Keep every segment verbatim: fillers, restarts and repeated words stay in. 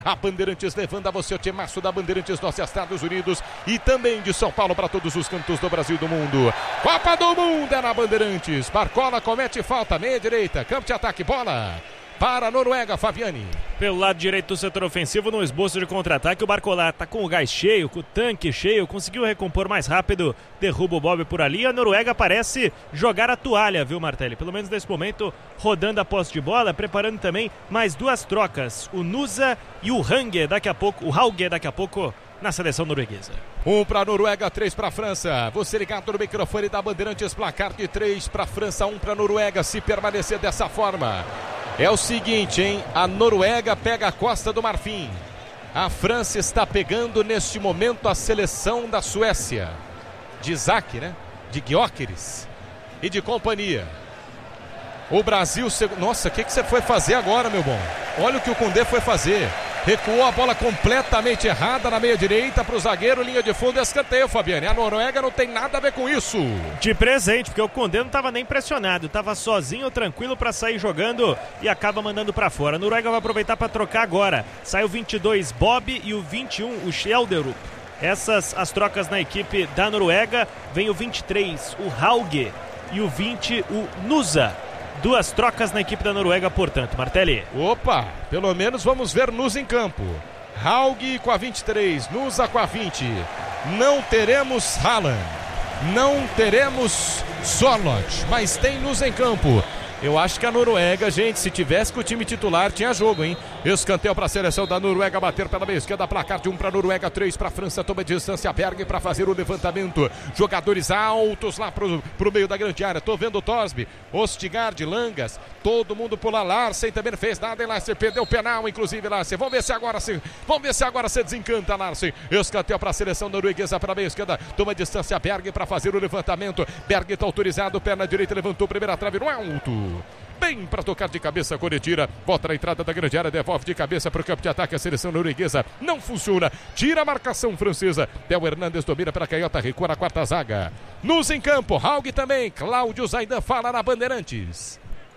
A Bandeirantes levando a você o timaço da Bandeirantes dos Estados Unidos e também de São Paulo para todos os cantos do Brasil e do mundo. Copa do Mundo é na Bandeirantes. Barcola comete falta, meia direita, campo de ataque, bola para a Noruega, Fabiani. Pelo lado direito do setor ofensivo, no esboço de contra-ataque, o Barcola tá com o gás cheio, com o tanque cheio, conseguiu recompor mais rápido, derruba o Bob por ali. A Noruega parece jogar a toalha, viu, Martelli? Pelo menos nesse momento, rodando a posse de bola, preparando também mais duas trocas. O Nusa e o Hauge, daqui a pouco, o Hauge daqui a pouco, na seleção norueguesa. Um para a Noruega, três para a França. Você ligado no microfone da Bandeirantes, placar de três para a França, um para a Noruega, se permanecer dessa forma. É o seguinte, hein? A Noruega pega a Costa do Marfim. A França está pegando neste momento a seleção da Suécia. De Isaac, né? De Gyökeres e de companhia. O Brasil... Nossa, o que, que você foi fazer agora, meu bom? Olha o que o Koundé foi fazer. Recuou a bola completamente errada na meia direita para o zagueiro, linha de fundo, escanteio, Fabiane. A Noruega não tem nada a ver com isso. De presente, porque o Koundé não estava nem pressionado, estava sozinho, tranquilo para sair jogando e acaba mandando para fora. A Noruega vai aproveitar para trocar agora. Sai o vinte e dois, Bob, e o vinte e um, o Schjelderup. Essas as trocas na equipe da Noruega. Vem o vinte e três, o Hauge, e o vinte, o Nusa. Duas trocas na equipe da Noruega, portanto, Martelli. Opa, pelo menos vamos ver Nusa em campo. Hauge com a vinte e três, Nusa com a vinte. Não teremos Haaland, não teremos Sorloth, mas tem Nusa em campo. Eu acho que a Noruega, gente, se tivesse com o time titular, tinha jogo, hein? Escanteio para a seleção da Noruega, bater pela meia esquerda, placar de um para a Noruega, três para a França, toma distância, Berg para fazer o levantamento. Jogadores altos lá pro, pro meio da grande área. Tô vendo o Torsby, Ostigard, Langas, todo mundo pula. Larsen também não fez nada, e Larsen perdeu o penal, inclusive, Larsen. Vamos ver se agora se, vamos ver se agora se desencanta, Larsen. Escanteio para a seleção norueguesa, para a meia esquerda, toma distância, Berg para fazer o levantamento. Berg está autorizado, perna direita, levantou, primeira trave no alto. Bem para tocar de cabeça, Coretira. Volta na entrada da grande área, devolve de cabeça para o campo de ataque. A seleção norueguesa não funciona. Tira a marcação francesa. Theo Hernandes domina pela canhota, recua na quarta zaga. Nus em campo, Hauge também. Cláudio Zaidan fala na Bandeirantes.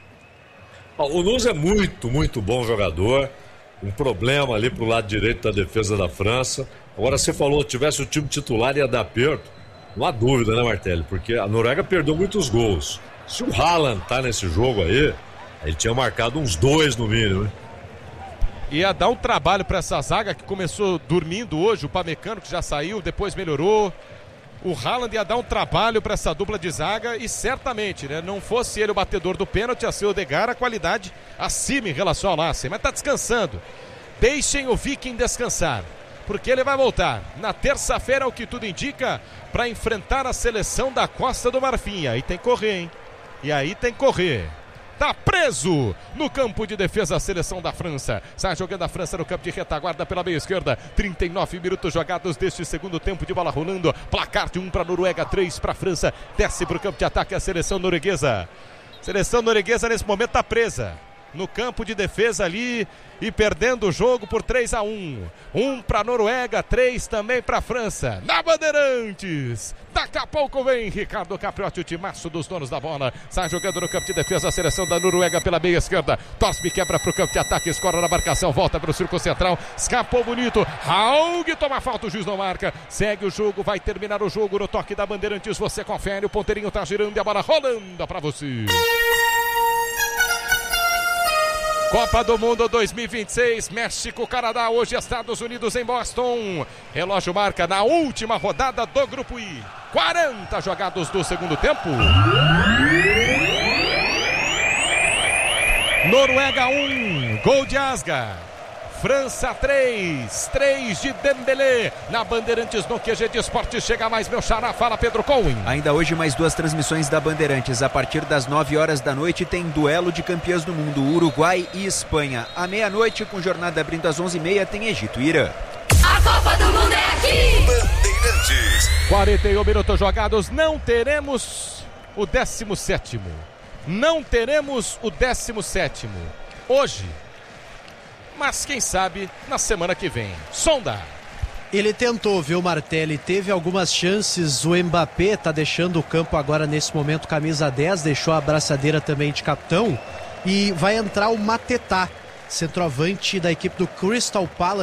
O Nus é muito, muito bom jogador. Um problema ali pro lado direito da defesa da França. Agora você falou, tivesse o time titular ia dar aperto. Não há dúvida, né, Martelli? Porque a Noruega perdeu muitos gols. Se o Haaland tá nesse jogo aí, ele tinha marcado uns dois no mínimo, né? Ia dar um trabalho para essa zaga que começou dormindo hoje, o Pamecano que já saiu, depois melhorou. O Haaland ia dar um trabalho para essa dupla de zaga e certamente, né, não fosse ele o batedor do pênalti, ia ser o Odegaard, a qualidade acima em relação ao Larsen, mas tá descansando. Deixem o Viking descansar, porque ele vai voltar na terça-feira, o que tudo indica, para enfrentar a seleção da Costa do Marfim. Aí tem que correr, hein? E aí tem que correr. Tá preso no campo de defesa a seleção da França. Sai jogando a França no campo de retaguarda pela meia esquerda. trinta e nove minutos jogados deste segundo tempo de bola rolando. Placar de um para a Noruega, três para a França. Desce para o campo de ataque a seleção norueguesa. Seleção norueguesa nesse momento tá presa no campo de defesa ali e perdendo o jogo por três a um. Um para a Noruega, três também para a França. Na Bandeirantes. Daqui a pouco vem Ricardo Capriotti, o timaço dos donos da bola. Sai jogando no campo de defesa a seleção da Noruega pela meia esquerda. Torsby quebra para o campo de ataque, escora na marcação, volta para o círculo central. Escapou bonito. Hauge toma falta, o juiz não marca. Segue o jogo, vai terminar o jogo no toque da Bandeirantes. Você confere, o ponteirinho tá girando e a bola rolando para você. Copa do Mundo dois mil e vinte e seis, México, Canadá, hoje Estados Unidos em Boston. Relógio marca na última rodada do Grupo I. quarenta jogados do segundo tempo. Noruega um, gol de Asgard. França três, três de Dembélé. Na Bandeirantes no Q G de Esportes chega mais meu xará, fala Pedro Cohen. Ainda hoje mais duas transmissões da Bandeirantes. A partir das nove horas da noite tem duelo de campeãs do mundo, Uruguai e Espanha. À meia-noite, com jornada abrindo às onze e meia, tem Egito e Irã. A Copa do Mundo é aqui! Bandeirantes. quarenta e um minutos jogados, não teremos o décimo sétimo. Não teremos o décimo sétimo. Hoje... mas quem sabe na semana que vem. Sonda. Ele tentou, viu, Martelli? Teve algumas chances. O Mbappé tá deixando o campo agora nesse momento, camisa dez, deixou a abraçadeira também de capitão. E vai entrar o Matetá. centroavante da equipe do Crystal Palace.